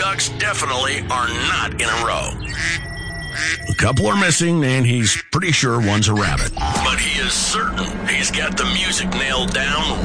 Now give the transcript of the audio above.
ducks definitely are not in a row. A couple are missing, and he's pretty sure one's a rabbit. But he is certain he's got the music nailed down